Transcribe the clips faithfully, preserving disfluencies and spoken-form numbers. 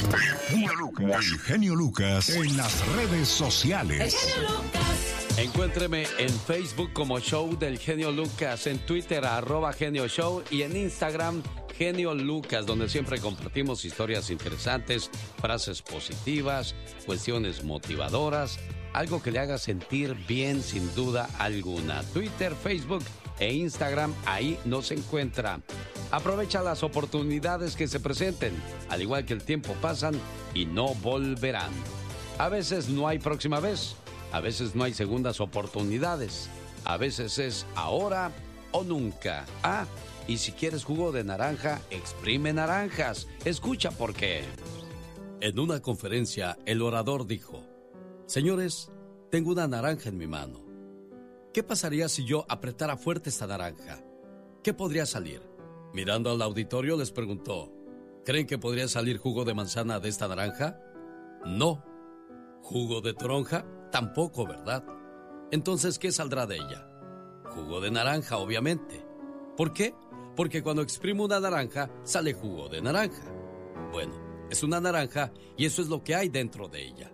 genio Lucas. El genio Lucas en las redes sociales. El genio Lucas. Encuéntreme en Facebook como Show del Genio Lucas, en Twitter arroba Genio Show y en Instagram Genio Lucas, donde siempre compartimos historias interesantes, frases positivas, cuestiones motivadoras, algo que le haga sentir bien sin duda alguna. Twitter, Facebook e Instagram, ahí nos encuentra. Aprovecha las oportunidades que se presenten, al igual que el tiempo pasan y no volverán. A veces no hay próxima vez, a veces no hay segundas oportunidades, a veces es ahora o nunca. Ah, y si quieres jugo de naranja, exprime naranjas. Escucha por qué. En una conferencia, el orador dijo: señores, tengo una naranja en mi mano. ¿Qué pasaría si yo apretara fuerte esta naranja? ¿Qué podría salir? Mirando al auditorio les preguntó: ¿creen que podría salir jugo de manzana de esta naranja? No. ¿Jugo de toronja? Tampoco, ¿verdad? Entonces, ¿qué saldrá de ella? Jugo de naranja, obviamente. ¿Por qué? Porque cuando exprimo una naranja, sale jugo de naranja. Bueno, es una naranja y eso es lo que hay dentro de ella.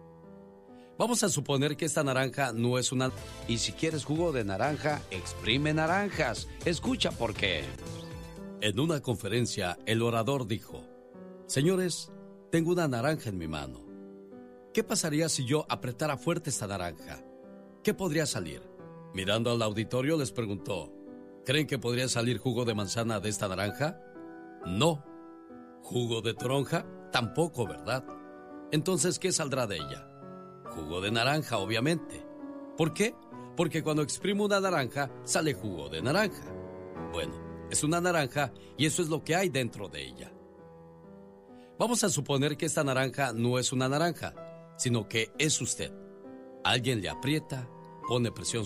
Vamos a suponer que esta naranja no es una... Y si quieres jugo de naranja, exprime naranjas. Escucha por qué. En una conferencia, el orador dijo: señores, tengo una naranja en mi mano. ¿Qué pasaría si yo apretara fuerte esta naranja? ¿Qué podría salir? Mirando al auditorio les preguntó: ¿creen que podría salir jugo de manzana de esta naranja? No. ¿Jugo de toronja? Tampoco, ¿verdad? Entonces, ¿qué saldrá de ella? Jugo de naranja, obviamente. ¿Por qué? Porque cuando exprimo una naranja, sale jugo de naranja. Bueno, es una naranja y eso es lo que hay dentro de ella. Vamos a suponer que esta naranja no es una naranja, sino que es usted. Alguien le aprieta, pone presión